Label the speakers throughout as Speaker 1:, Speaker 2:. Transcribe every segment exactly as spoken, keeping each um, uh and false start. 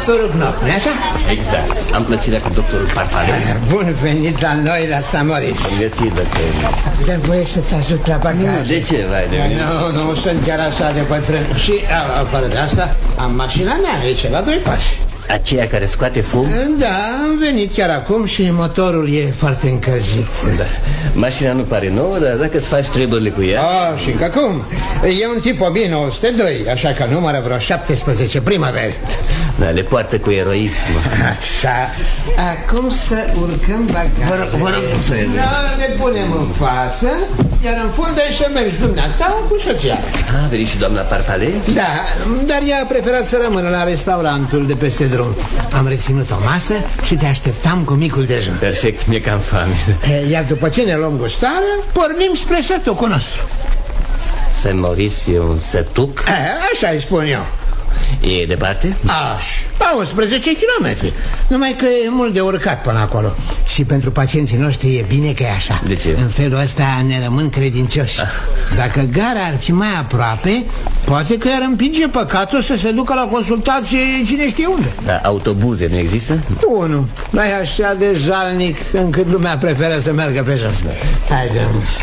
Speaker 1: doctorul Knock, nu-i așa?
Speaker 2: Exact. Am plăcerea cu doctorul Parpale.
Speaker 1: Bun venit la noi, la Samoris.
Speaker 2: Am găsit, doctor.
Speaker 1: Dă voie să-ți ajut la bagaj.
Speaker 2: Nu, de ce, vai de mine?
Speaker 1: Nu, nu, sunt chiar așa de bătrân. Și, afară de asta, am mașina mea aici, la doi pași.
Speaker 2: Aceea care scoate fum?
Speaker 1: Da, am venit chiar acum și motorul e foarte încălzit.
Speaker 2: Da, mașina nu pare nouă, dar dacă îți faci treburile cu ea...
Speaker 1: Oh, și încă cum? E un tip o mie nouă sute doi, așa că numără vreo șaptesprezece primăveri.
Speaker 2: Da, le poartă cu eroism.
Speaker 1: Așa, acum să urcăm bagajele.
Speaker 2: Vă rog, vă rog,
Speaker 1: da, ne punem în față, iar în fund ai să mergi dumneata cu soția.
Speaker 2: A, a venit și doamna Parpale?
Speaker 1: Da, dar ea a preferat să rămână la restaurantul de peste drum. Am reținut o masă și te așteptam cu micul dejun.
Speaker 2: Perfect, mi-e cam foame.
Speaker 1: Iar după ce ne luăm gustare, pornim spre sătucul nostru.
Speaker 2: Saint-Maurice e un sătuc?
Speaker 1: E, așa îi spun eu.
Speaker 2: E departe?
Speaker 1: Aș, la unsprezece kilometri. Numai că e mult de urcat până acolo. Și pentru pacienții noștri e bine că e așa.
Speaker 2: De ce?
Speaker 1: În felul ăsta ne rămân credincioși. ah. Dacă gara ar fi mai aproape, poate că i-ar împinge păcatul să se ducă la consultație cine știe unde.
Speaker 2: Da, autobuze nu există?
Speaker 1: Unu, mai așa de jalnic încât lumea preferă să meargă pe jos. Haide.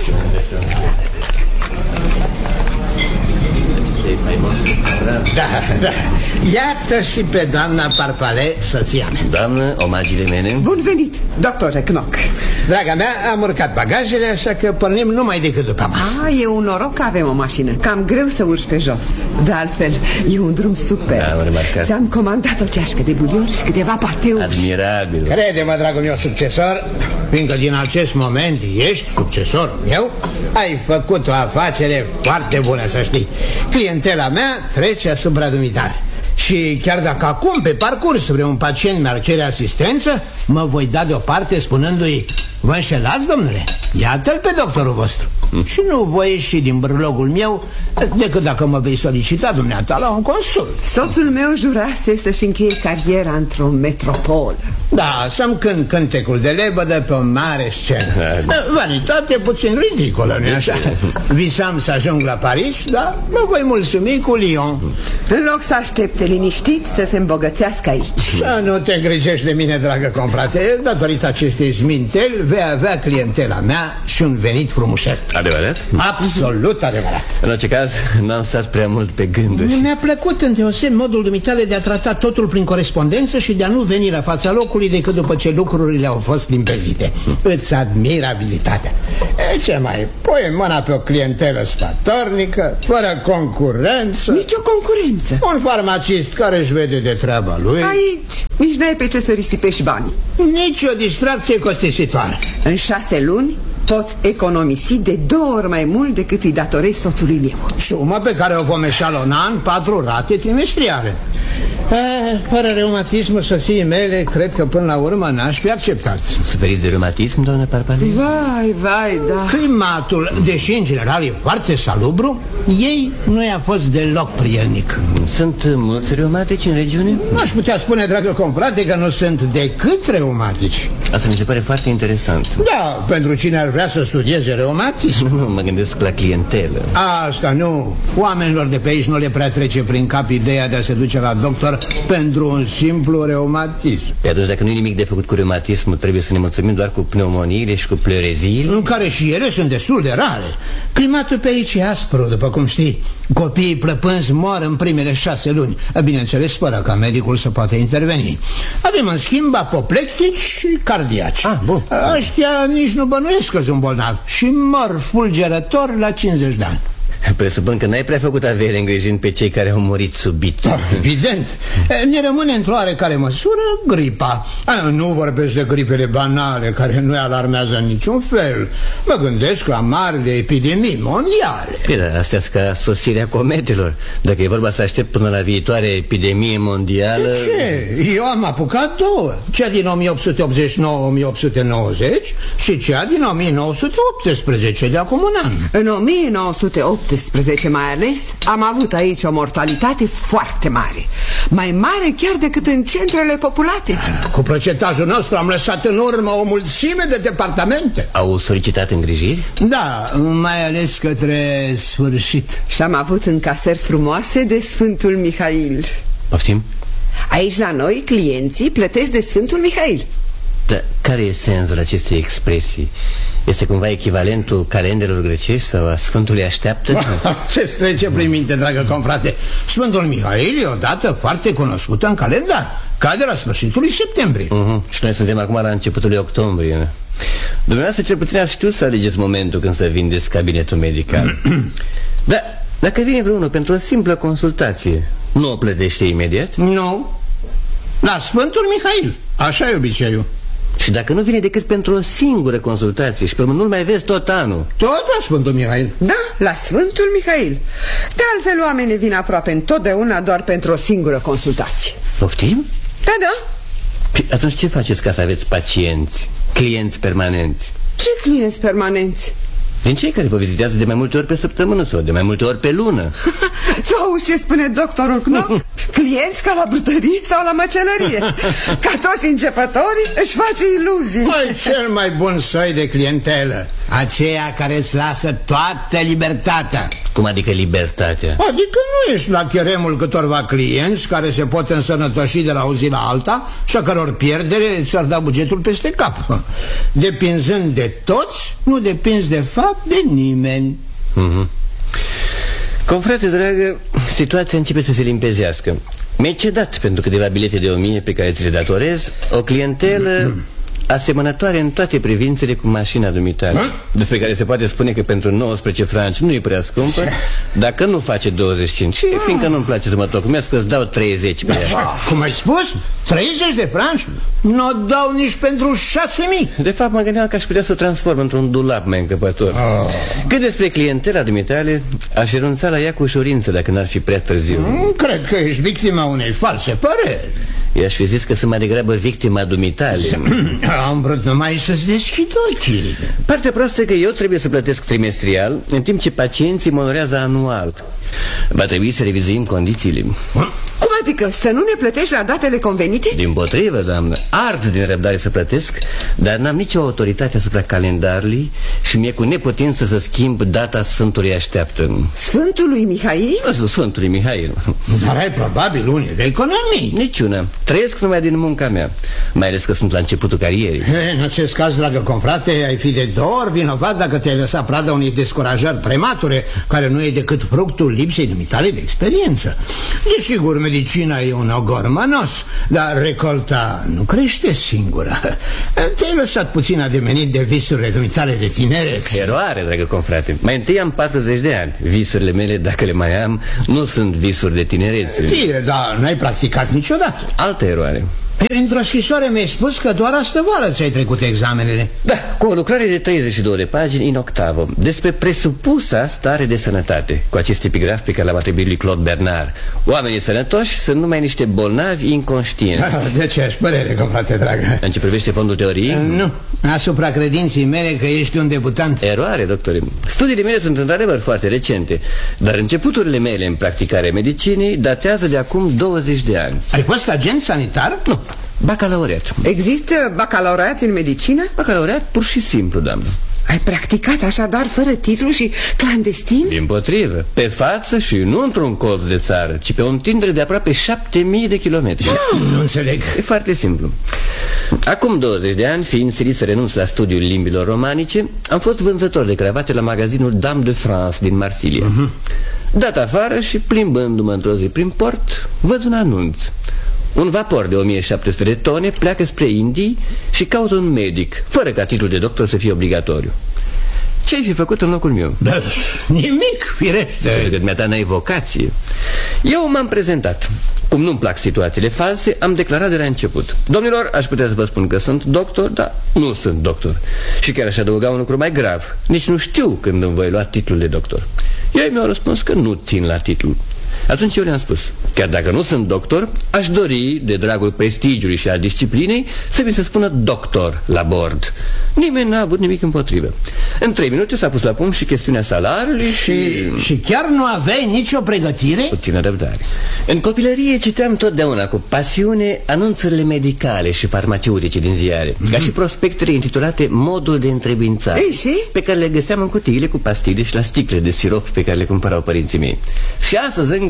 Speaker 1: Da, da. Iată și pe doamna Parpale, soția mea.
Speaker 2: Doamnă, omagiile mele.
Speaker 3: Bun venit, doctore Knock.
Speaker 1: Draga mea, am urcat bagajele, așa că pornim numai decât după masă.
Speaker 3: Ah, e un noroc că avem o mașină. Cam greu să urci pe jos. De altfel, e un drum super.
Speaker 2: Da, am remarcat.
Speaker 3: Ți-am comandat o ceașcă de bulion și câteva pateuri.
Speaker 2: Admirabil.
Speaker 1: Crede-mă, dragul meu succesor, fiindcă din acest moment ești succesorul meu, ai făcut o afacere foarte bună, să știi. Clientela mea trece asupra dumitare. Și chiar dacă acum, pe parcurs, vreun pacient mi-ar cere asistență, mă voi da deoparte spunându-i: vă înșelați, domnule? Iată-l pe doctorul vostru. mm. Și nu voi ieși din brlogul meu decât dacă mă vei solicita dumneata la un consult.
Speaker 3: Soțul meu jurase să-și încheie cariera într-o metropolă.
Speaker 1: Da, să-mi cânt cântecul de lebădă pe o mare scenă. Vanitate puțin ridicolă, nu-i așa? Visam să ajung la Paris, dar mă voi mulțumi cu Lyon.
Speaker 3: În loc să aștepte liniștit să se îmbogățească aici.
Speaker 1: Să nu te îngrijești de mine, dragă confrate. Datorită acestei zminteli vei avea clientela mea și un venit frumușel.
Speaker 2: Adevărat?
Speaker 1: Absolut adevărat.
Speaker 2: În orice caz, n-am stat prea mult pe gânduri.
Speaker 1: Mi-a plăcut îndeoseb modul dumitale de a trata totul prin corespondență și de a nu veni la fața locului decât după ce lucrurile au fost limpezite. Îți admir abilitatea. E, ce mai? Pui în mâna pe o clientelă statornică, fără concurență.
Speaker 3: Nici o concurență.
Speaker 1: Un farmacist care își vede de treaba lui.
Speaker 3: Aici nici n-ai pe ce să risipești banii.
Speaker 1: Nici o distracție costisitoare.
Speaker 3: În șase luni poți economisi de două ori mai mult decât îi datorezi soțului meu.
Speaker 1: Sumă pe care o vom eșalona în patru rate trimestriale. Eh, fără reumatismul soției mele, cred că până la urmă n-aș fi acceptat.
Speaker 2: Suferiți de reumatism, doamnă Parpale?
Speaker 3: Vai, vai, da.
Speaker 1: Climatul, deși în general e foarte salubru, ei nu i-a fost deloc prielnic.
Speaker 2: Sunt mulți reumatici în regiune?
Speaker 1: Nu aș putea spune, dragă confrate, că nu sunt decât reumatici.
Speaker 2: Asta mi se pare foarte interesant.
Speaker 1: Da, pentru cine ar vrea să studieze reumatism.
Speaker 2: Nu, mă gândesc la clientelă.
Speaker 1: Asta nu. Oamenilor de pe aici nu le prea trece prin cap ideea de a se duce la doctor pentru un simplu reumatism.
Speaker 2: Pe atunci, dacă nu e nimic de făcut cu reumatismul, trebuie să ne mulțumim doar cu pneumoniile și cu pleureziile?
Speaker 1: În care și ele sunt destul de rare. Climatul pe aici e aspru, după cum știi. Copiii plăpânzi mor în primele șase luni. Bineînțeles, fără ca medicul să poată interveni. Avem, în schimb, apoplectici și cardiaci.
Speaker 2: Ah, bun.
Speaker 1: Ăștia nici nu bănuiesc că sunt bolnavi și mor fulgerător la cincizeci de ani.
Speaker 2: Presupun că n-ai prea făcut avere îngrijind pe cei care au murit subit.
Speaker 1: Da, evident. Ne rămâne într-o oarecare măsură gripa. Nu vorbesc de gripele banale, care nu-i alarmează în niciun fel. Mă gândesc la marile epidemii mondiale.
Speaker 2: Păi, da, astea-s ca sosirea cometelor. Dacă e vorba să aștept până la viitoare epidemie mondială...
Speaker 1: De ce? Eu am apucat două. Cea din o mie opt sute optzeci și nouă - o mie opt sute nouăzeci și cea din o mie nouă sute optsprezece, de acum un an.
Speaker 3: În o mie nouă sute optsprezece mai ales, am avut aici o mortalitate foarte mare. Mai mare chiar decât în centrele populate.
Speaker 1: Cu procentajul nostru am lăsat în urmă o mulțime de departamente.
Speaker 2: Au solicitat îngrijiri?
Speaker 1: Da, mai ales către sfârșit.
Speaker 3: Și am avut încasări frumoase de Sfântul Mihail.
Speaker 2: Poftim?
Speaker 3: Aici la noi clienții plătesc de Sfântul Mihail.
Speaker 2: Dar care e sensul acestei expresii? Este cumva echivalentul calendelor grecești sau a Sfântului Așteaptă?
Speaker 1: Ce-ți trece prin minte, dragă confrate? Sfântul Mihail e o dată foarte cunoscută în calendar, ca de la sfârșitul lui septembrie.
Speaker 2: uh-huh. Și noi suntem acum la începutul lui octombrie. Dumneavoastră cel puțin ați știut să alegeți momentul când să vindeți cabinetul medical. Dar dacă vine vreunul pentru o simplă consultație, nu o plătește imediat?
Speaker 1: Nu. La Sfântul Mihail, așa e obiceiul.
Speaker 2: Și dacă nu vine decât pentru o singură consultație și pe urmă nu-l mai vezi tot anul?
Speaker 1: Tot la Sfântul Mihail.
Speaker 3: Da, la Sfântul Mihail. De altfel oamenii vin aproape întotdeauna doar pentru o singură consultație.
Speaker 2: Poftim?
Speaker 3: Da, da.
Speaker 2: Păi atunci ce faceți ca să aveți pacienți, clienți permanenți?
Speaker 3: Ce clienți permanenți?
Speaker 2: Din cei care vă vizitează de mai multe ori pe săptămână sau de mai multe ori pe lună.
Speaker 3: Tu auzi ce spune doctorul Knock? Clienți ca la brutărie sau la măcelărie. Ca toți începătorii își face iluzii.
Speaker 1: Păi, cel mai bun soi de clientelă, aceea care îți lasă toată libertatea.
Speaker 2: Cum adică libertatea?
Speaker 1: Adică nu ești la cheremul câtorva clienți care se pot însănătoși de la o zi la alta și a căror pierdere ți-ar da bugetul peste cap. Depinzând de toți, nu depinzi de fapt de nimeni.
Speaker 2: mm-hmm. Confrate dragă, situația începe să se limpezească. Mi-ai cedat pentru câteva bilete de o mie pe care ți le datorez o clientelă asemănătoare în toate privințele cu mașina dumitale, despre care se poate spune că pentru nouăsprezece franci nu e prea scumpă, dacă nu face douăzeci și cinci. Și fiindcă nu-mi place să mă tocmesc, îți dau treizeci pe ea.
Speaker 1: Cum ai spus? treizeci de franci? Nu o dau nici pentru șase mii.
Speaker 2: De fapt mă gândeam că aș putea să o transform într-un dulap mai încăpător. oh. Cât despre clientela dumitale, aș renunța la ea cu ușurință dacă n-ar fi prea târziu.
Speaker 1: mm, Cred că ești victima unei false păreri.
Speaker 2: I-aș fi zis că sunt mai degrabă victima dumitale.
Speaker 1: Am vrut numai să-ți deschid ochii.
Speaker 2: Partea proastă e că eu trebuie să plătesc trimestrial, în timp ce pacienții mă onorează anual. Va trebui să revizuim condițiile.
Speaker 3: Cum adică? Să nu ne plătești la datele convenite?
Speaker 2: Dimpotrivă, doamnă, ard din răbdare să plătesc, dar n-am nicio autoritate asupra calendarului și mi-e cu neputință să schimb data Sfântului Așteaptă.
Speaker 3: Sfântului Mihail?
Speaker 2: Sfântului Mihail.
Speaker 1: Dar ai probabil unii de economii.
Speaker 2: Niciuna. Trăiesc numai din munca mea, mai ales că sunt la începutul carierei.
Speaker 1: În acest caz, dragă confrate, ai fi de două ori vinovat dacă te-ai lăsat prada unei descurajări premature, care nu e decât fructul lipsei dumitale de experiență. Desigur, medicina e un ogor mănos, dar recolta nu crește singură. Te-ai lăsat puțin ademenit de visurile dumitale de tineret.
Speaker 2: Eroare, dragă confrate. Mai întâi am patruzeci de ani. Visurile mele, dacă le mai am, nu sunt visuri de tinerețe.
Speaker 1: Fie, dar n-ai practicat niciodată.
Speaker 2: Altă eroare.
Speaker 1: Într-o scrisoare mi-ai spus că doar astă vară ți-ai trecut examenele.
Speaker 2: Da, cu o lucrare de treizeci și două de pagini în octavă despre presupusa stare de sănătate, cu acest epigraf pe care l-am atribuit lui Claude Bernard. Oamenii sănătoși sunt numai niște bolnavi inconștienți.
Speaker 1: De ce aș părere, confrate dragă?
Speaker 2: În ce privește fondul teoriei?
Speaker 1: Nu, asupra credinței mele că ești un debutant.
Speaker 2: Eroare, doctore. Studiile mele sunt într-adevăr foarte recente, dar începuturile mele în practicarea medicinei datează de acum douăzeci de ani.
Speaker 1: Ai fost agent sanitar?
Speaker 2: Nu, bacalaureat.
Speaker 3: Există bacalaureat în medicină?
Speaker 2: Bacalaureat pur și simplu, doamnă.
Speaker 3: Ai practicat așadar fără titlu și clandestin?
Speaker 2: Dimpotrivă, pe față și nu într-un colț de țară, ci pe o întindere de aproape șapte mii de kilometri.
Speaker 1: Nu înțeleg.
Speaker 2: E foarte simplu. Acum douăzeci de ani, fiind silit să renunț la studiul limbilor romanice, am fost vânzător de cravate la magazinul Dame de France din Marsilia. uh-huh. Dat afară și plimbându-mă într-o zi prin port, văd un anunț. Un vapor de o mie șapte sute de tone pleacă spre Indii și caută un medic, fără ca titlul de doctor să fie obligatoriu. Ce ai fi făcut în locul meu?
Speaker 1: Da, nimic, firește.
Speaker 2: Decât mi-a dat n-ai vocație. Eu m-am prezentat. Cum nu-mi plac situațiile false, am declarat de la început: domnilor, aș putea să vă spun că sunt doctor, dar nu sunt doctor. Și chiar aș adăuga un lucru mai grav: nici nu știu când îmi voi lua titlul de doctor. Ei mi-au răspuns că nu țin la titlu. Atunci eu le-am spus: chiar dacă nu sunt doctor, aș dori, de dragul prestigiului și al disciplinei, să mi se spună doctor la bord. Nimeni n-a avut nimic împotrivă. În trei minute s-a pus la punct și chestiunea salariului și...
Speaker 1: Și, și chiar nu aveai nicio pregătire?
Speaker 2: Puțină răbdare. În copilărie citeam totdeauna cu pasiune anunțurile medicale și farmaceutice din ziare, mm-hmm. ca și prospectele intitulate Modul de întrebuințare,
Speaker 3: Ei, și?
Speaker 2: pe care le găseam în cutiile cu pastile și la sticle de sirop pe care le cumpărau părinții mei. Și astăzi încă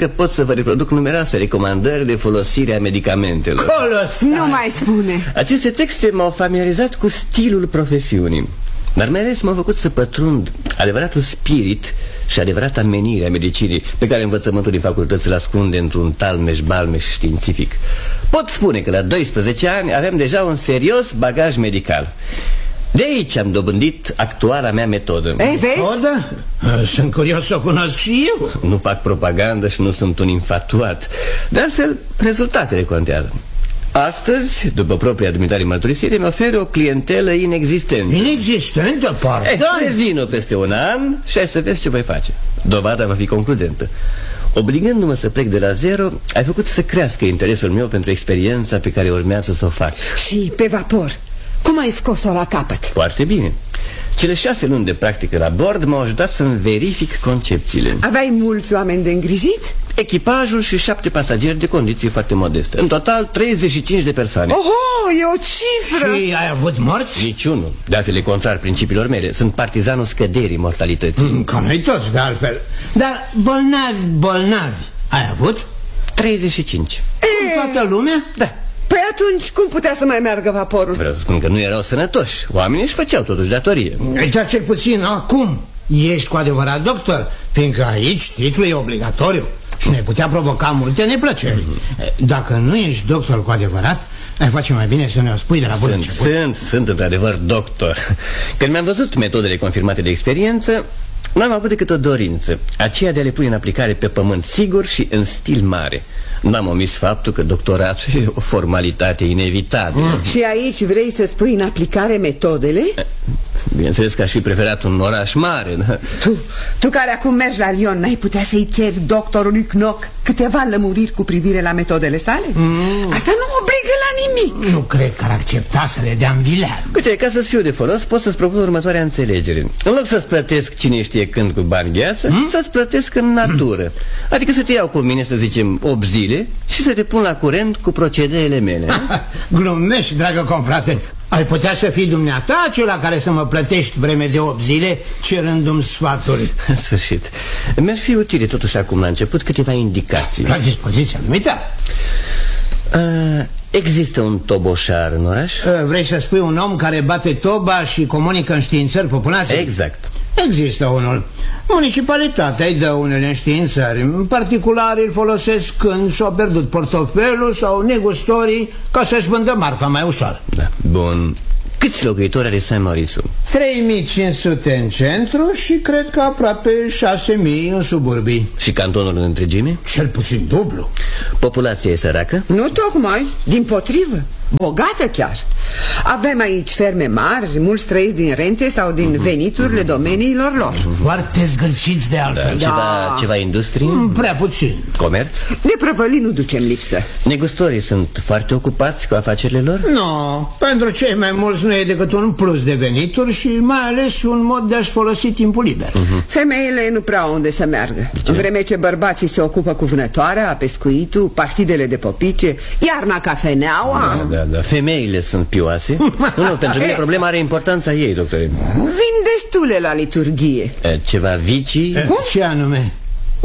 Speaker 2: fiindcă pot să vă reproduc numeroase recomandări de folosire a medicamentelor.
Speaker 1: Colosal!
Speaker 3: Nu mai spune.
Speaker 2: Aceste texte m-au familiarizat cu stilul profesiunii, dar mai ales m-au făcut să pătrund adevăratul spirit și adevărata menire a medicinii, pe care învățământul din facultăți îl ascunde într-un talmeș-balmeș științific. Pot spune că la doisprezece ani aveam deja un serios bagaj medical. De aici am dobândit actuala mea metodă.
Speaker 3: Ei, vezi?
Speaker 1: Metodă? Sunt curios să o cunosc și eu.
Speaker 2: Nu fac propagandă și nu sunt un infatuat. De altfel, rezultatele contează. Astăzi, după propria dumitare mărturisire, mi oferă o clientelă inexistentă.
Speaker 1: Inexistentă, pardon?
Speaker 2: Eh, revină peste un an și ai să vezi ce voi face. Dovada va fi concludentă. Obligându-mă să plec de la zero, ai făcut să crească interesul meu pentru experiența pe care urmează să o fac.
Speaker 3: Și pe vapor, cum ai scos-o la capăt?
Speaker 2: Foarte bine. Cele șase luni de practică la bord m-au ajutat să-mi verific concepțiile.
Speaker 3: Aveai mulți oameni de îngrijit?
Speaker 2: Echipajul și șapte pasageri de condiții foarte modeste. În total treizeci și cinci de persoane.
Speaker 3: Oho, e o cifră!
Speaker 1: Și ai avut morți?
Speaker 2: Niciunul. De altfel, contrar principiilor mele. Sunt partizanul scăderii mortalității.
Speaker 1: Mm, ca noi toți, de altfel. Dar bolnavi, bolnavi, ai avut?
Speaker 2: treizeci și cinci.
Speaker 1: E... Toată lumea?
Speaker 2: Da.
Speaker 3: Păi atunci cum putea să mai meargă vaporul?
Speaker 2: Vreau să spun că nu erau sănătoși. Oamenii își făceau totuși datorie.
Speaker 1: Dar cel puțin acum ești cu adevărat doctor, fiindcă aici titlul e obligatoriu și ne putea provoca multe neplăceri. Dacă nu ești doctor cu adevărat, ai face mai bine să ne o spui de la bun
Speaker 2: Sunt,
Speaker 1: început.
Speaker 2: sunt, sunt într-adevăr doctor. Când mi-am văzut metodele confirmate de experiență, n-am avut decât o dorință, aceea de a le pune în aplicare pe pământ sigur și în stil mare. N-am omis faptul că doctoratul e o formalitate inevitabilă.
Speaker 3: Mm. Și aici vrei să-ți pui în aplicare metodele?
Speaker 2: Bineînțeles că aș fi preferat un oraș mare, da?
Speaker 3: Tu, tu care acum mergi la Lyon, n-ai putea să-i ceri doctorului Knock câteva lămuriri cu privire la metodele sale? Mm. Asta nu obligă la nimic.
Speaker 1: Nu cred că ar accepta să le dea în vileag.
Speaker 2: Uite, ca să-ți fiu de folos, pot să-ți propun următoarea înțelegere. În loc să-ți plătesc cine știe când cu bani gheață, mm? să-ți plătesc în natură. Mm. Adică să te iau cu mine, să zicem, opt zile și să te pun la curent cu procedeele mele.
Speaker 1: Glumești, dragă confrate. Ai putea să fii dumneata acela care să mă plătești vreme de opt zile cerându-mi sfaturi.
Speaker 2: În sfârșit. Mi-ar fi utile totuși acum la început câteva indicații.
Speaker 1: La dispoziția dumitale.
Speaker 2: Uh, există un toboșar în oraș?
Speaker 1: Uh, vrei să spui un om care bate toba și comunică înștiințări populației?
Speaker 2: Exact.
Speaker 1: Există unul. Municipalitatea îi dă unele înștiințări. În particular îl folosesc când și-au pierdut portofelul sau negustorii ca să-și vândă marfa mai ușor.
Speaker 2: Da. Bun. Câți locuitori are Saint-Maurice?
Speaker 1: trei mii cinci sute în centru și cred că aproape șase mii în suburbii.
Speaker 2: Și cantonul în întregime?
Speaker 1: Cel puțin dublu.
Speaker 2: Populația e săracă?
Speaker 3: Nu tocmai, din-potrivă, bogată chiar. Avem aici ferme mari, mulți trăiți din rente sau din veniturile domeniilor lor.
Speaker 1: Foarte zgârciți de altfel.
Speaker 2: Da. Ceva, ceva industrie?
Speaker 1: Prea puțin.
Speaker 2: Comerț?
Speaker 3: De prăvălii nu ducem lipsă.
Speaker 2: Negustorii sunt foarte ocupați cu afacerile lor?
Speaker 1: Nu, pentru cei mai mulți nu e decât un plus de venituri și mai ales un mod de a-și folosi timpul liber. uh-huh.
Speaker 3: Femeile nu prea au unde să meargă. În vreme ce bărbații se ocupă cu vânătoarea, pescuitul, partidele de popice, iarna cafeneaua.
Speaker 2: Da, da, da. Femeile sunt pioase? Nu, nu, pentru mine problema are importanța ei, doctore.
Speaker 3: Vin destule la liturghie.
Speaker 2: Ceva vicii?
Speaker 1: Ce anume?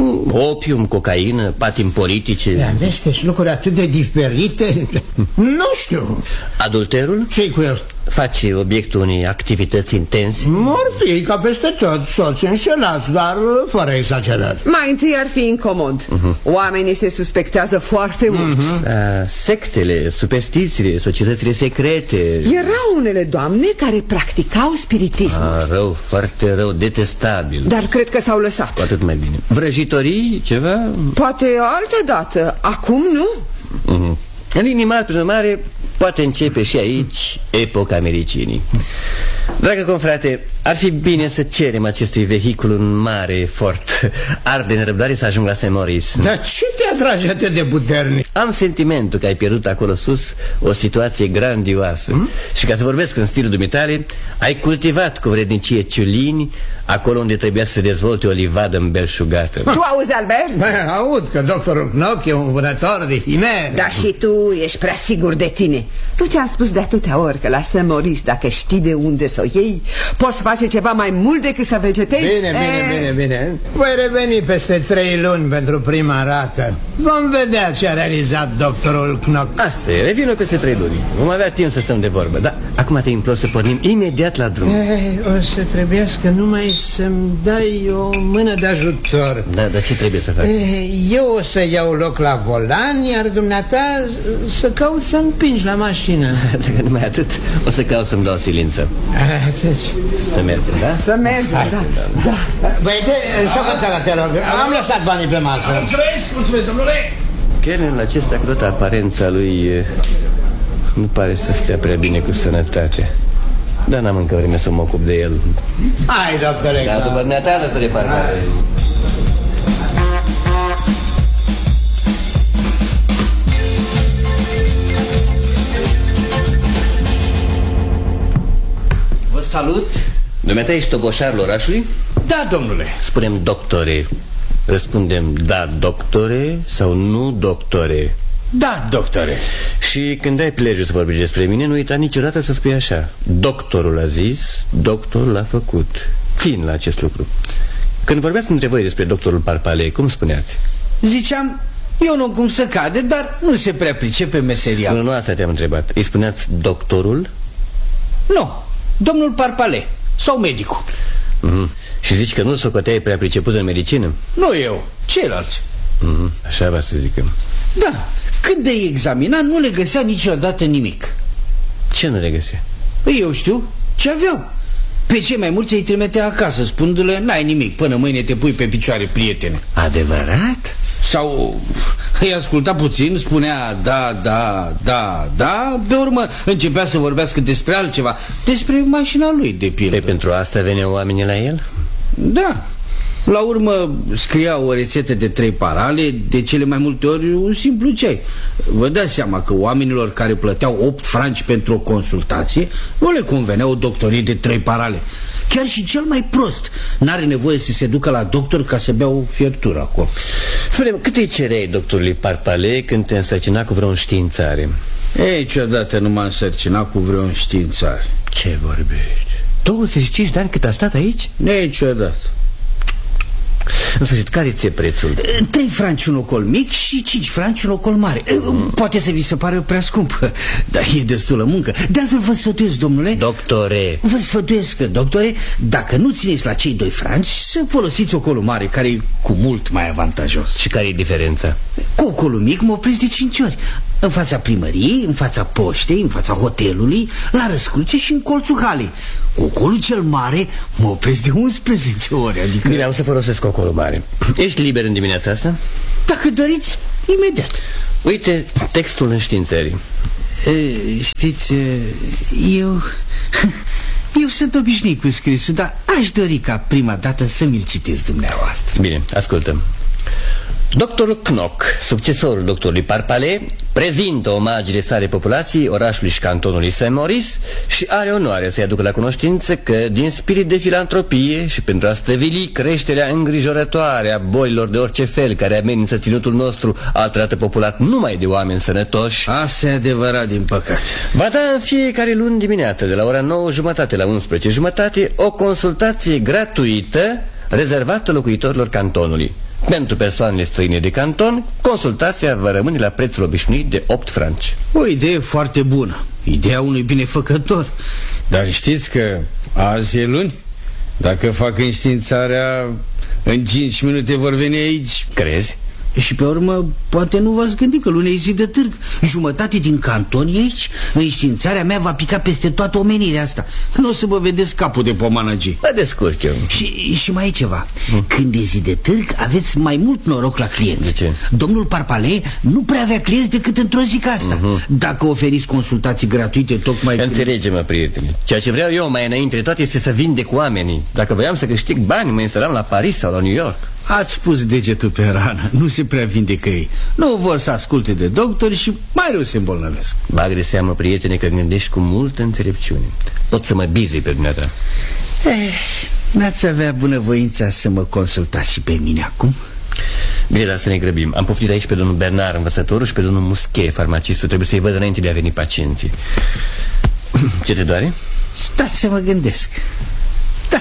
Speaker 2: Opium, cocaină, patimi politice.
Speaker 1: Amesteci lucruri atât de diferite. Nu știu.
Speaker 2: Adulterul?
Speaker 1: Ce-i cu el?
Speaker 2: Face obiectul unei activități intense?
Speaker 1: Mor fi ca peste tot, soți înșelați, dar fără exagerări.
Speaker 3: Mai întâi ar fi incomod. uh-huh. Oamenii se suspectează foarte mult.
Speaker 2: uh-huh. A, sectele, superstițiile, societățile secrete.
Speaker 3: Erau unele doamne care practicau spiritism.
Speaker 2: A, rău, foarte rău, detestabil.
Speaker 3: Dar cred că s-au lăsat.
Speaker 2: Cu atât mai bine. Vrăjitorii, ceva?
Speaker 3: Poate altă dată, acum nu.
Speaker 2: uh-huh. În linii mari, prin urmare, poate începe și aici epoca medicinii. Dragă confrate, ar fi bine să cerem acestui vehicul un mare efort. Arde nerăbdare să ajung la Saint-Maurice.
Speaker 1: Dar ce te atrage atât de puternic?
Speaker 2: Am sentimentul că ai pierdut acolo sus o situație grandioasă. hmm? Și ca să vorbesc în stilul dumitale, ai cultivat cu vrednicie ciulini acolo unde trebuia să se dezvolte o livadă îmbelșugată.
Speaker 3: Tu auzi, Albert?
Speaker 1: Bă, aud că doctorul Knock e un vânător de chimere.
Speaker 3: Dar și tu ești prea sigur de tine. Nu ți-am spus de atâtea ori că la Saint-Maurice, dacă știi de unde să o iei, poți face face ceva mai mult decât să vegetezi?
Speaker 1: Bine, bine, bine, bine. Voi reveni peste trei luni pentru prima rată. Vom vedea ce a realizat doctorul Knock.
Speaker 2: Asta e, revină peste trei luni. Vom avea timp să stăm de vorbă. Dar acum te implor să pornim imediat la drum.
Speaker 1: Ei, o să trebuiască numai să-mi dai o mână de ajutor.
Speaker 2: Da, dar ce trebuie să fac?
Speaker 1: Ei, eu o să iau loc la volan, iar dumneata să caut să împingi la mașină.
Speaker 2: Dacă numai atât, o să caut să-mi dau silință.
Speaker 1: Atât.
Speaker 2: Să mergem, da?
Speaker 3: Să mergi, da, da, da.
Speaker 1: Băiete, șocătăra, te rog, am lăsat banii pe masă.
Speaker 4: Mulțumesc, mulțumesc, domnule.
Speaker 2: Chelnerul acesta, cu toată aparența lui, nu pare să stea prea bine cu sănătatea. Dar n-am încă vreme să mă ocup de el.
Speaker 1: Hai, doctore.
Speaker 2: Da, după dumneata, doctore Parpale.
Speaker 4: Vă salut.
Speaker 2: Dumneata ești toboșarul orașului?
Speaker 4: Da, domnule.
Speaker 2: Spunem doctore. Răspundem da, doctore sau nu, doctore.
Speaker 4: Da, doctore.
Speaker 2: Și când ai prilejul să vorbi despre mine, nu uita niciodată să spui așa: doctorul a zis, doctorul a făcut. Țin la acest lucru. Când vorbeați între voi despre doctorul Parpale, cum spuneați?
Speaker 4: Ziceam, eu nu cum să cade, dar nu se prea pricepe meseria.
Speaker 2: Nu, nu asta te-am întrebat. Îi spuneați doctorul?
Speaker 4: Nu, domnul Parpale sau medicul.
Speaker 2: Mm-hmm. Și zici că nu socoteai prea priceput în medicină?
Speaker 4: Nu eu, ceilalți.
Speaker 2: Mm-hmm. Așa va să zicem.
Speaker 4: Da, cât de examinat nu le găsea niciodată nimic.
Speaker 2: Ce nu le găsea?
Speaker 4: Eu știu ce aveau. Pe cei mai mulți îi trimitea acasă, spunându-le, n-ai nimic, până mâine te pui pe picioare, prietene.
Speaker 2: Adevărat?
Speaker 4: Sau îi asculta puțin, spunea da, da, da, da. Pe urmă începea să vorbească despre altceva, despre mașina lui, de pildă.
Speaker 2: Pe pentru asta veneau oamenii la el?
Speaker 4: Da. La urmă scria o rețetă de trei parale, de cele mai multe ori un simplu ceai. Vă dați seama că oamenilor care plăteau opt franci pentru o consultație nu le convenea o doctorie de trei parale. Chiar și cel mai prost n-are nevoie să se ducă la doctor ca să bea o fiertură acolo.
Speaker 2: Spune-mi, cât îi cereai doctorului Parpale când te însărcina cu vreo înștiințare?
Speaker 4: Ei, niciodată nu m-a însărcinat cu vreo înștiințare.
Speaker 2: Ce vorbești? douăzeci și cinci de ani cât a stat aici?
Speaker 4: Niciodată.
Speaker 2: În sfârșit, care ți-e prețul?
Speaker 4: Trei franci un ocol mic și cinci franci un ocol mare. mm. Poate să vi se pare prea scump, dar e destulă muncă. De altfel vă sfătuiesc, domnule.
Speaker 2: Doctore.
Speaker 4: Vă sfătuiesc, doctore, dacă nu țineți la cei doi franci, să folosiți ocolul mare, care e cu mult mai avantajos.
Speaker 2: Și care e diferența?
Speaker 4: Cu ocolul mic mă opresc de cinci ori. În fața primăriei, în fața poștei, în fața hotelului, la Răscruce și în colțul halei. Cu ocolul cel mare mă opresc de unsprezece ori, adică...
Speaker 2: Bine, am să folosesc ocolul mare. Ești liber în dimineața asta?
Speaker 4: Dacă doriți, imediat.
Speaker 2: Uite textul înștiințării.
Speaker 4: E, știți, eu... Eu sunt obișnuit cu scrisul, dar aș dori ca prima dată să mi-l citesc dumneavoastră.
Speaker 2: Bine, ascultăm. Doctorul Knock, succesorul doctorului Parpale, prezintă omagiile sale populației orașului și cantonului Saint-Maurice și are onoarea să-i aducă la cunoștință că, din spirit de filantropie și pentru a stăvili creșterea îngrijorătoare a bolilor de orice fel care amenință ținutul nostru, altădată populat numai de oameni sănătoși,
Speaker 4: asta e adevărat, din păcate.
Speaker 2: va da în fiecare luni dimineață, de la ora nouă jumătate la unsprezece jumătate, o consultație gratuită rezervată locuitorilor cantonului. Pentru persoanele străine de canton, consultația va rămâne la prețul obișnuit de opt franci.
Speaker 4: O idee foarte bună, ideea unui binefăcător. Dar știți că azi e luni? Dacă fac înștiințarea, în cinci minute vor veni aici.
Speaker 2: Crezi?
Speaker 4: Și pe urmă, poate nu v-ați gândit că luni e zi de târg. Jumătate din canton e aici. Înștiințarea mea va pica peste toată omenirea asta. Nu o să vă vedeți capul de pomanăgii.
Speaker 2: Mă descurc eu.
Speaker 4: Și, și mai e ceva. hmm. Când e zi de târg, aveți mai mult noroc la clienți.
Speaker 2: De ce?
Speaker 4: Domnul Parpale nu prea avea clienți decât într-o zi ca asta. uh-huh. Dacă oferiți consultații gratuite, tocmai...
Speaker 2: Înțelege-mă, prieteni. Ceea ce vreau eu mai înainte de toate este să vindec oamenii. Dacă voiam să câștig bani, mă instalam la Paris sau la New York.
Speaker 4: Ați pus degetul pe rană. Nu se prea vindecă ei. Nu vor să asculte de doctori și mai rău se îmbolnăvesc.
Speaker 2: Bagă de seamă, prietene, că gândești cu multă înțelepciune. Pot să mă bizui pe dumneata.
Speaker 4: Eh, n-ați avea bunăvoința să mă consultați și pe mine acum?
Speaker 2: Bine, dar să ne grăbim. Am poftit aici pe domnul Bernard, învățătorul, și pe domnul Musche, farmacistul. Trebuie să-i văd înainte de a veni pacienții. Ce te doare?
Speaker 4: Stați să mă gândesc. Da,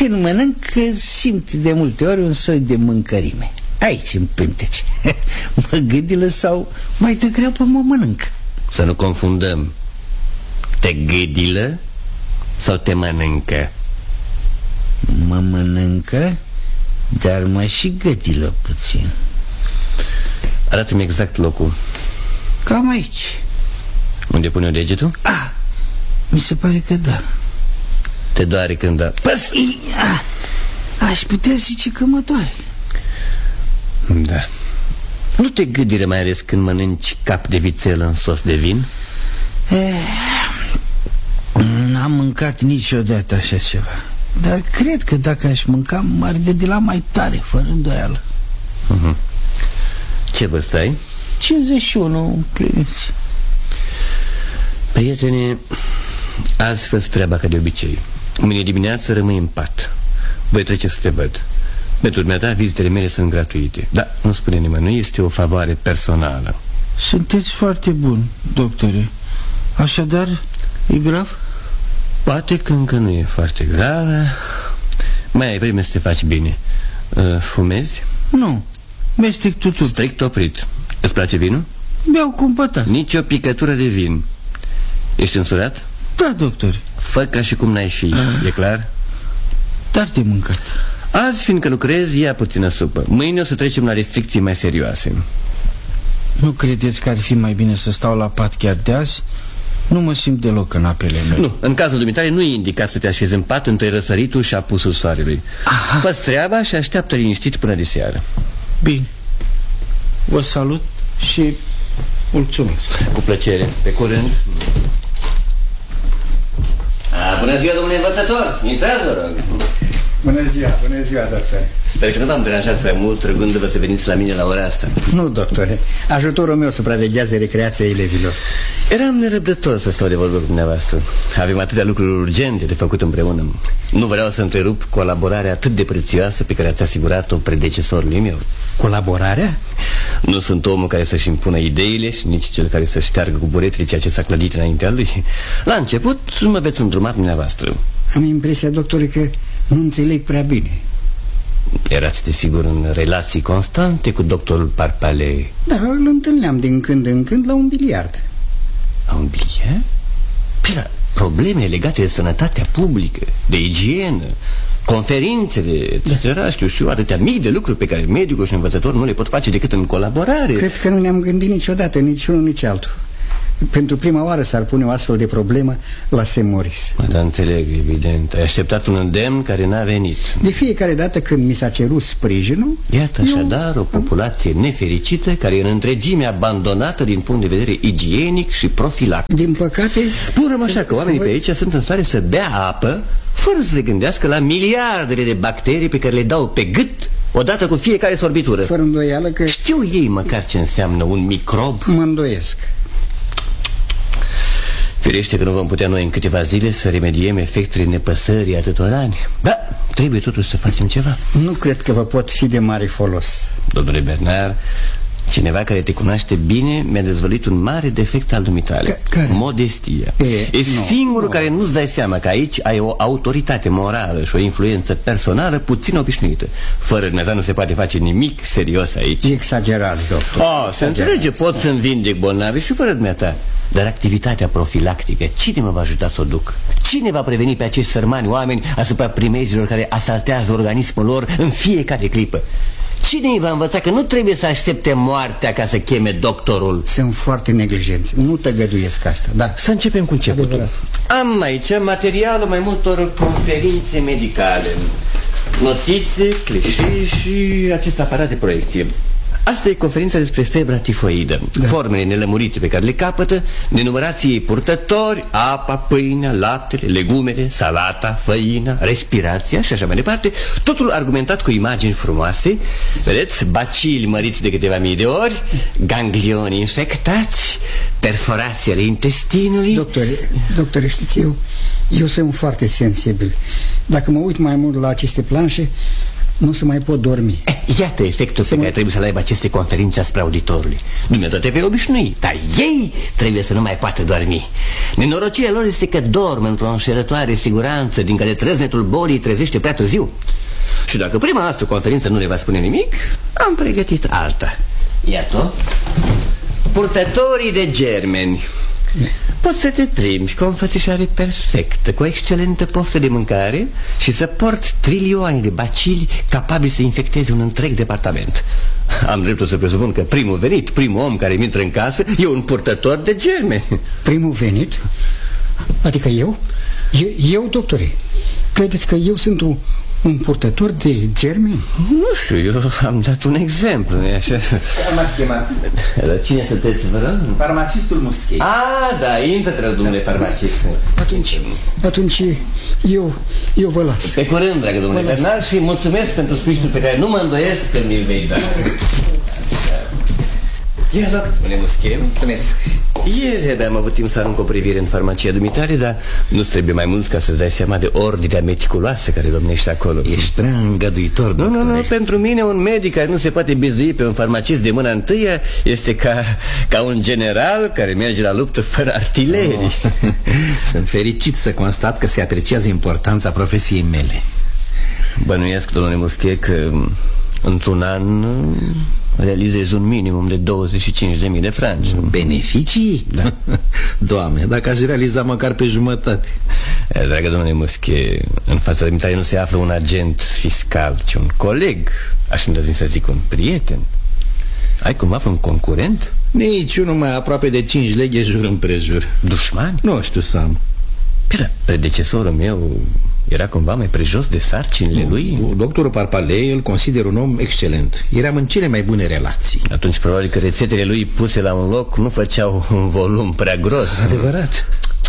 Speaker 4: când mănânc simt de multe ori un soi de mâncărime. Aici, în pântece. Mă gâdilă sau mai degrabă mă mănânc.
Speaker 2: Să nu confundăm. Te gâdilă sau te mănâncă?
Speaker 4: Mă mănâncă, dar mă și gâdilă puțin.
Speaker 2: Arată-mi exact locul.
Speaker 4: Cam aici.
Speaker 2: Unde pune eu degetul?
Speaker 4: Ah, mi se pare că da.
Speaker 2: Te doare când da?
Speaker 4: Păs! Ah, aș putea zice că mă doare.
Speaker 2: Da. Nu te gâdile mai ales când mănânci cap de vițel în sos de vin?
Speaker 4: N-am mâncat niciodată așa ceva. Dar cred că dacă aș mânca, m-ar gâdila mai tare, fără îndoială.
Speaker 2: uh-huh. Ce vârstă ai?
Speaker 4: cincizeci și unu pliniți.
Speaker 2: Prietene, azi fă treaba ca de obicei. Mâine dimineață rămâi în pat. Voi trece să te văd. Pentru dumneata, vizitele mele sunt gratuite. Dar nu spune nimănui, este o favoare personală.
Speaker 4: Sunteți foarte bun, doctore. Așadar, e grav?
Speaker 2: Poate că încă nu e foarte grav. Mai ai vreme să te faci bine. Fumezi?
Speaker 4: Nu, mestec tutun.
Speaker 2: Strict oprit. Îți place vinul?
Speaker 4: Beau cumpătat.
Speaker 2: Nici o picătură de vin. Ești însurat?
Speaker 4: Da, doctor.
Speaker 2: Fă ca și cum n-ai fi, e clar?
Speaker 4: Dar de mâncat.
Speaker 2: Azi, fiindcă lucrezi, ia puțină supă. Mâine o să trecem la restricții mai serioase.
Speaker 4: Nu credeți că ar fi mai bine să stau la pat chiar de azi? Nu mă simt deloc în apele mele.
Speaker 2: Nu, în cazul dumitale nu e indicat să te așezi în pat între răsăritul și apusul soarelui. Fă-ți treaba și așteaptă liniștit până de seară.
Speaker 4: Bine. Vă salut și mulțumesc.
Speaker 2: Cu plăcere, pe curând. A, bună ziua, domnule învățător. Intrați, vă rog.
Speaker 1: Bună ziua, bună ziua, doctore.
Speaker 2: Sper că nu v-am deranjat prea mult rugându-vă să veniți la mine la ora asta.
Speaker 1: Nu, doctore, ajutorul meu supraveghează recreația elevilor.
Speaker 2: Eram nerăbdător să stau de vorbă cu dumneavoastră. Avem atâtea lucruri urgente de făcut împreună. Nu vreau să întrerup colaborarea atât de prețioasă pe care ați asigurat-o predecesorului meu.
Speaker 1: Colaborarea?
Speaker 2: Nu sunt omul care să-și impună ideile și nici cel care să șteargă cu buretele ceea ce s-a clădit înaintea lui. La început mă veți îndruma dumneavoastră.
Speaker 1: Am impresia, doctore, că nu înțeleg prea bine.
Speaker 2: Erați desigur în relații constante cu doctorul Parpale?
Speaker 1: Da, îl întâlneam din când în când la un biliard.
Speaker 2: La un biliard? Păi la probleme legate de sănătatea publică, de igienă, conferințele, et cetera. Da. Știu și eu, atâtea mii de lucruri pe care medicul și învățător nu le pot face decât în colaborare.
Speaker 1: Cred că nu ne-am gândit niciodată, nici unul, nici altul. Pentru prima oară s-ar pune o astfel de problemă la Saint Maurice.
Speaker 2: Da, înțeleg, evident. Ai așteptat un îndemn care n-a venit.
Speaker 1: De fiecare dată când mi s-a cerut sprijinul...
Speaker 2: Iată așadar o populație nefericită care e în întregime abandonată din punct de vedere igienic și profilactic.
Speaker 1: Din păcate...
Speaker 2: Purăm așa că oamenii pe aici sunt în stare să bea apă fără să se gândească la miliardele de bacterii pe care le dau pe gât odată cu fiecare sorbitură.
Speaker 1: Fără îndoială că...
Speaker 2: Știu ei măcar ce înseamnă un microb?
Speaker 1: Mă îndoiesc.
Speaker 2: Firește că nu vom putea noi în câteva zile să remediem efectele nepăsării atâtor ani. Da, trebuie totuși să facem ceva.
Speaker 1: Nu cred că vă pot fi de mare folos.
Speaker 2: Domnule Bernard, cineva care te cunoaște bine mi-a dezvăluit un mare defect al dumitale. Modestia. E, e nu, singurul nu. care nu-ți dai seama că aici ai o autoritate morală și o influență personală puțin obișnuită. Fără dumneata nu se poate face nimic serios aici.
Speaker 1: Exagerați, doctor.
Speaker 2: Oh, se înțelege, pot să-mi vindec bolnavi și fără dumneata. Dar activitatea profilactică, cine mă va ajuta să o duc? Cine va preveni pe acești sărmani oameni asupra primejilor care asaltează organismul lor în fiecare clipă? Cine îi va învăța că nu trebuie să aștepte moartea ca să cheme doctorul?
Speaker 1: Sunt foarte neglijenți, nu tăgăduiesc asta, da.
Speaker 2: Să începem cu începutul.
Speaker 1: Adevărat.
Speaker 2: Am aici materialul mai multor conferințe medicale, notițe, clișee și acest aparat de proiecție. Asta e conferința despre febra tifoidă, da. Formele nelămurite pe care le capătă, nenumărații purtători, apa, pâinea, laptele, legumele, salata, făina, respirația și așa mai departe. Totul argumentat cu imagini frumoase. Vedeți, bacili măriți de câteva mii de ori, ganglioni infectați, perforații ale intestinului.
Speaker 1: Doctore, doctore, știți, eu, eu sunt foarte sensibil. Dacă mă uit mai mult la aceste planșe,
Speaker 5: nu se mai pot dormi.
Speaker 2: Eh, iată efectul pe care trebuie să-l aibă aceste conferințe asupra auditorului. Dumnezeu te vei obișnui, dar ei trebuie să nu mai poată dormi. Nenorocirea lor este că dorm într-o înșelătoare siguranță din care trăznetul bolii trezește prea târziu. Și dacă prima noastră conferință nu le va spune nimic, am pregătit alta. Iată, purtătorii de germeni. Poți să te plimbi cu o înfățișare perfectă, cu o excelentă poftă de mâncare și să porți trilioane de bacili capabili să infecteze un întreg departament. Am dreptul să presupun că primul venit, primul om care mi intră în casă e un purtător de germeni.
Speaker 5: Primul venit? Adică eu? Eu, eu doctore, credeți că eu sunt un, un purtător de germeni?
Speaker 2: Nu știu, eu am dat un exemplu, nu-i așa?
Speaker 6: M-ați chemat.
Speaker 2: Cine sunteți, vă rog?
Speaker 6: Farmacistul Muschei.
Speaker 2: Ah, da, intră, domnule farmacist.
Speaker 5: Atunci, atunci eu, eu vă las.
Speaker 2: Pe curând, dragă domnule Bernard, și mulțumesc pentru sprijinul pe care nu mă îndoiesc că mi-l vei da. Ia, domnule Muschei.
Speaker 6: Mulțumesc.
Speaker 2: Ieri am avut timp să arunc o privire în farmacia dumitare, dar nu trebuie mai mult ca să-ți dai seama de ordinea meticuloasă care domnește acolo.
Speaker 6: Ești prea îngăduitor,
Speaker 2: Nu,
Speaker 6: doctore.
Speaker 2: nu, nu, pentru mine un medic care nu se poate bizui pe un farmacist de mâna întâia este ca, ca un general care merge la luptă fără artilerii.
Speaker 6: Oh. Sunt fericit să constat că se apreciază importanța profesiei mele.
Speaker 2: Bănuiesc, domnule Muschei, că într-un an realizezi un minimum de douăzeci și cinci de mii de franci.
Speaker 6: Beneficii?
Speaker 2: Da.
Speaker 6: Doamne, dacă aș realiza măcar pe jumătate.
Speaker 2: Dragă domnule Muschei, în fața dumitare nu se află un agent fiscal, ci un coleg. Aș îndrăzni să zic un prieten. Ai cumva un concurent?
Speaker 6: Nici unul mai aproape de cinci leghe jur împrejur.
Speaker 2: Dușmani?
Speaker 6: Nu știu să am.
Speaker 2: Bine, predecesorul meu era cumva mai prejos de sarcinile lui?
Speaker 6: Doctorul Parpalei îl consider un om excelent. Eram în cele mai bune relații.
Speaker 2: Atunci probabil că rețetele lui puse la un loc nu făceau un volum prea gros.
Speaker 6: Adevărat.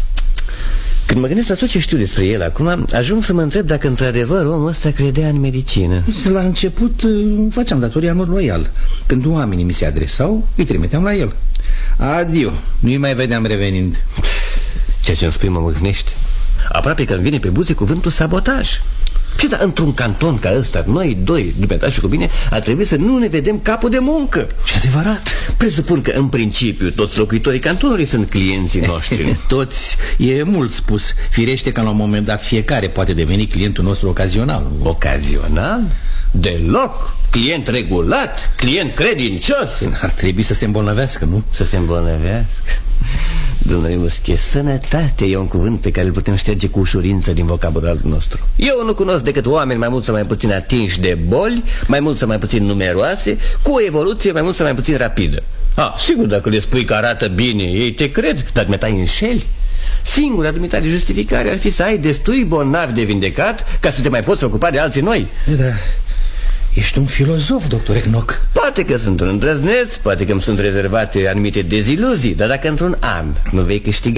Speaker 2: Când mă gândesc la tot ce știu despre el acum, ajung să mă întreb dacă într-adevăr omul ăsta credea în medicină.
Speaker 6: La început făceam datoria în mod loial. Când oamenii mi se adresau, îi trimiteam la el. Adio, nu-i mai vedeam revenind.
Speaker 2: Ceea ce îmi spui mă mâhnește. Aproape că îmi vine pe buze cuvântul sabotaj. Păi, dar într-un canton ca ăsta, noi doi, dumneata și cu mine, ar trebui să nu ne vedem capul de muncă.
Speaker 6: E adevărat.
Speaker 2: Presupun că în principiu toți locuitorii cantonului sunt clienții noștri.
Speaker 6: Toți, e mult spus. Firește că la un moment dat fiecare poate deveni clientul nostru ocazional.
Speaker 2: Ocazional? Deloc. Client regulat, client credincios.
Speaker 6: Ar trebui să se îmbolnăvească, nu?
Speaker 2: Să se îmbolnăvească. Domnule Muschei, sănătate e un cuvânt pe care îl putem șterge cu ușurință din vocabularul nostru. Eu nu cunosc decât oameni mai mult sau mai puțin atinși de boli, mai mult sau mai puțin numeroase, cu o evoluție mai mult sau mai puțin rapidă. Ah, sigur, dacă le spui că arată bine, ei te cred, dar dumneata înșeli. Singura dumitare justificare ar fi să ai destui bolnavi de vindecat ca să te mai poți ocupa de alții noi.
Speaker 6: Da. Ești un filozof, doctor Ecnoc.
Speaker 2: Poate că sunt un îndrăzneț, poate că îmi sunt rezervate anumite deziluzii, dar dacă într-un an nu vei câștiga